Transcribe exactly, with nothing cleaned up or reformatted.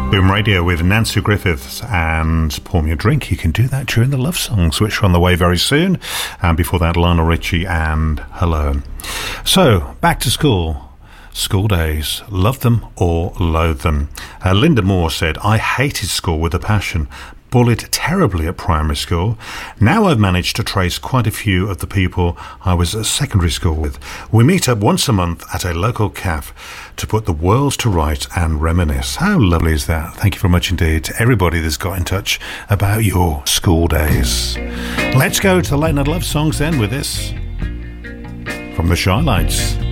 Boom Radio with Nancy Griffiths and Pour Me a Drink. You can do that during the love songs, which are on the way very soon. And before that, Lionel Richie and Hello. So, back to school. School days. Love them or loathe them. Uh, Linda Moore said, I hated school with a passion. Bullied terribly at primary school. Now I've managed to trace quite a few of the people I was at secondary school with. We meet up once a month at a local cafe to put the world to right and reminisce. How lovely is that? Thank you very much indeed to everybody that's got in touch about your school days. Let's go to the Late Night Love Songs then with this from the Shy Lights.